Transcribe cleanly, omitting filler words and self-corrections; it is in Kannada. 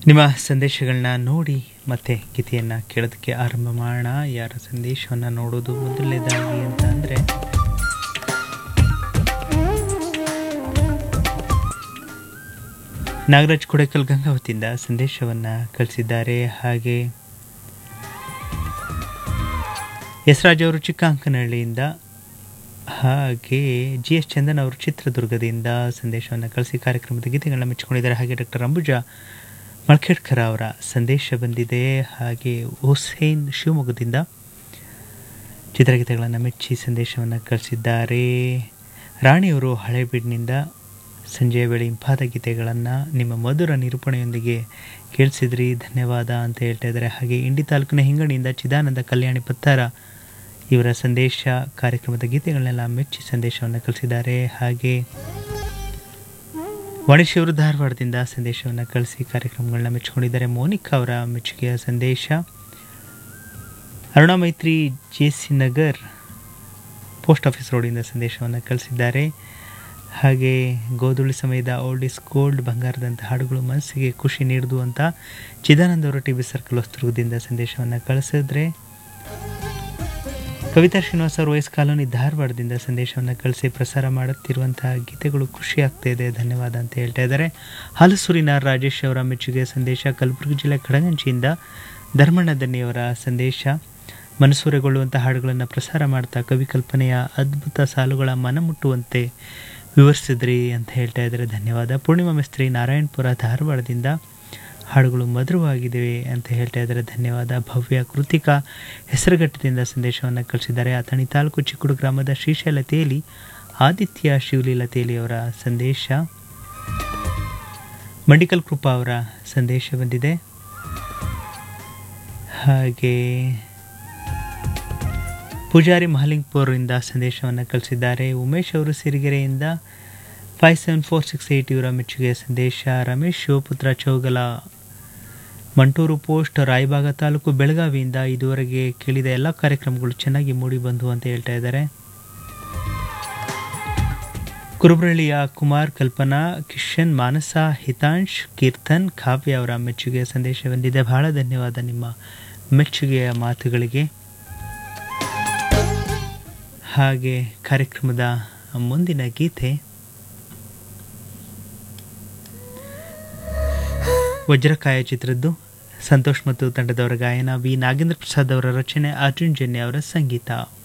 ನಿಮ್ಮ ಸಂದೇಶಗಳನ್ನ ನೋಡಿ ಮತ್ತೆ ಗೀತೆಯನ್ನು ಕೇಳೋದಕ್ಕೆ ಆರಂಭ ಮಾಡೋಣ. ಯಾರ ಸಂದೇಶವನ್ನು ನೋಡೋದು ಮೊದಲನೇದಾಗಿ ಅಂತ ಅಂದರೆ ನಾಗರಾಜ್ ಕೊಡೇಕಲ್ ಗಂಗಾವತಿಯಿಂದ ಸಂದೇಶವನ್ನು ಕಳಿಸಿದ್ದಾರೆ. ಹಾಗೆ ಯಸರಾಜ್ ಅವರು ಚಿಕ್ಕಂಕನಹಳ್ಳಿಯಿಂದ, ಹಾಗೆ GS ಚಂದನ್ ಅವರು ಚಿತ್ರದುರ್ಗದಿಂದ ಸಂದೇಶವನ್ನು ಕಳಿಸಿ ಕಾರ್ಯಕ್ರಮದ ಗೀತೆಗಳನ್ನ ಮೆಚ್ಚಿಕೊಂಡಿದ್ದಾರೆ. ಹಾಗೆ ಡಾಕ್ಟರ್ ಅಂಬುಜಾ ಮಳ್ಖೇಡ್ಕರ್ ಅವರ ಸಂದೇಶ ಬಂದಿದೆ. ಹಾಗೆ ಹುಸೇನ್ ಶಿವಮೊಗ್ಗದಿಂದ ಚಿತ್ರಗೀತೆಗಳನ್ನು ಮೆಚ್ಚಿ ಸಂದೇಶವನ್ನು ಕಳಿಸಿದ್ದಾರೆ. ರಾಣಿಯವರು ಹಳೇಬೀಡಿನಿಂದ ಸಂಜೆಯ ವೇಳೆ ಇಂಪಾದ ಗೀತೆಗಳನ್ನು ನಿಮ್ಮ ಮಧುರ ನಿರೂಪಣೆಯೊಂದಿಗೆ ಕೇಳಿಸಿದ್ರಿ, ಧನ್ಯವಾದ ಅಂತ ಹೇಳ್ತಾ ಇದ್ದಾರೆ. ಹಾಗೆ ಇಂಡಿ ತಾಲೂಕಿನ ಹಿಂಗಣಿಯಿಂದ ಚಿದಾನಂದ ಕಲ್ಯಾಣಿ ಪತ್ತಾರ ಇವರ ಸಂದೇಶ ಕಾರ್ಯಕ್ರಮದ ಗೀತೆಗಳನ್ನೆಲ್ಲ ಮೆಚ್ಚಿ ಸಂದೇಶವನ್ನು ಕಳಿಸಿದ್ದಾರೆ. ಹಾಗೆ ವಾಣಿಶ್ಯವರು ಧಾರವಾಡದಿಂದ ಸಂದೇಶವನ್ನು ಕಳಿಸಿ ಕಾರ್ಯಕ್ರಮಗಳನ್ನ ಮೆಚ್ಚಿಕೊಂಡಿದ್ದಾರೆ. ಮೋನಿಕಾ ಅವರ ಮೆಚ್ಚುಗೆಯ ಸಂದೇಶ. ಅರುಣಾ ಮೈತ್ರಿ JC ನಗರ್ ಪೋಸ್ಟ್ ಆಫೀಸ್ ರೋಡಿಂದ ಸಂದೇಶವನ್ನು ಕಳಿಸಿದ್ದಾರೆ. ಹಾಗೆ ಗೋಧುಳಿ ಸಮಯದ ಓಲ್ಡ್ ಇಸ್ ಗೋಲ್ಡ್, ಬಂಗಾರದಂಥ ಹಾಡುಗಳು ಮನಸ್ಸಿಗೆ ಖುಷಿ ನೀಡಿದು ಅಂತ ಚಿದಾನಂದ ಅವರು TB ಸರ್ಕಲ್ ಹೊಸದುರ್ಗದಿಂದ ಸಂದೇಶವನ್ನು ಕಳಿಸಿದ್ರೆ. ಕವಿತಾ ಶ್ರೀನಿವಾಸ್ ಅವರು ವಯಸ್ ಕಾಲೋನಿ ಧಾರವಾಡದಿಂದ ಸಂದೇಶವನ್ನು ಕಳಿಸಿ ಪ್ರಸಾರ ಮಾಡುತ್ತಿರುವಂತಹ ಗೀತೆಗಳು ಖುಷಿ ಆಗ್ತಾ ಇದೆ, ಧನ್ಯವಾದ ಅಂತ ಹೇಳ್ತಾ ಇದ್ದಾರೆ. ಹಲಸೂರಿನ ರಾಜೇಶ್ ಅವರ ಮೆಚ್ಚುಗೆಯ ಸಂದೇಶ. ಕಲಬುರಗಿ ಜಿಲ್ಲೆ ಕಡಗಂಚಿಯಿಂದ ಧರ್ಮಣ್ಣ ದನ್ನಿಯವರ ಸಂದೇಶ. ಮನಸೂರೆಗೊಳ್ಳುವಂಥ ಹಾಡುಗಳನ್ನು ಪ್ರಸಾರ ಮಾಡ್ತಾ ಕವಿ ಕಲ್ಪನೆಯ ಅದ್ಭುತ ಸಾಲುಗಳ ಮನಮುಟ್ಟುವಂತೆ ವಿವರಿಸಿದ್ರಿ ಅಂತ ಹೇಳ್ತಾ ಇದ್ದಾರೆ, ಧನ್ಯವಾದ. ಪೂರ್ಣಿಮಾ ಮಿಸ್ತ್ರಿ ನಾರಾಯಣಪುರ ಧಾರವಾಡದಿಂದ ಹಾಡುಗಳು ಮಧುರವಾಗಿವೆ ಅಂತ ಹೇಳ್ತಾ ಇದ್ದಾರೆ, ಧನ್ಯವಾದ. ಭವ್ಯ ಕೃತಿಕಾ ಹೆಸರುಘಟ್ಟದಿಂದ ಸಂದೇಶವನ್ನು ಕಳಿಸಿದ್ದಾರೆ. ಅಥಣಿ ತಾಲೂಕು ಚಿಕ್ಕುಡು ಗ್ರಾಮದ ಶ್ರೀಶೈಲ ತೇಲಿ ಆದಿತ್ಯ ಶಿವಲೀಲ ತೇಲಿ ಅವರ ಸಂದೇಶ. ಮಂಡಿಕಲ್ ಕೃಪಾ ಅವರ ಸಂದೇಶ ಬಂದಿದೆ. ಹಾಗೆ ಪೂಜಾರಿ ಮಹಲಿಂಗ್ಪುರದಿಂದ ಸಂದೇಶವನ್ನು ಕಳಿಸಿದ್ದಾರೆ. ಉಮೇಶ್ ಅವರು ಸಿರಿಗೆರೆಯಿಂದ 57468 ಇವರ ಮೆಚ್ಚುಗೆಯ ಸಂದೇಶ. ರಮೇಶ್ ಶಿವಪುತ್ರ ಚೌಗಲ ಮಂಟೂರು ಪೋಸ್ಟ್ ರಾಯಬಾಗ ತಾಲೂಕು ಬೆಳಗಾವಿಯಿಂದ ಇದುವರೆಗೆ ಕೇಳಿದ ಎಲ್ಲ ಕಾರ್ಯಕ್ರಮಗಳು ಚೆನ್ನಾಗಿ ಮೂಡಿ ಬಂದು ಅಂತ ಹೇಳ್ತಾ ಇದ್ದಾರೆ. ಕುರುಬ್ರಳ್ಳಿಯ ಕುಮಾರ್, ಕಲ್ಪನಾ, ಕಿಶನ್, ಮಾನಸ, ಹಿತಾಂಶ್, ಕೀರ್ತನ್, ಕಾವ್ಯ ಅವರ ಮೆಚ್ಚುಗೆಯ ಸಂದೇಶ ಬಂದಿದೆ. ಬಹಳ ಧನ್ಯವಾದ ನಿಮ್ಮ ಮೆಚ್ಚುಗೆಯ ಮಾತುಗಳಿಗೆ. ಹಾಗೆ ಕಾರ್ಯಕ್ರಮದ ಮುಂದಿನ ಗೀತೆ ವಜ್ರಕಾಯ ಚಿತ್ರದ್ದು. ಸಂತೋಷ್ ಮತ್ತು ತಂಡದವರ ಗಾಯನ, ವಿ ನಾಗೇಂದ್ರ ಪ್ರಸಾದ್ ಅವರ ರಚನೆ, ಅರ್ಜುನ್ ಜನ್ಯ ಅವರ ಸಂಗೀತ.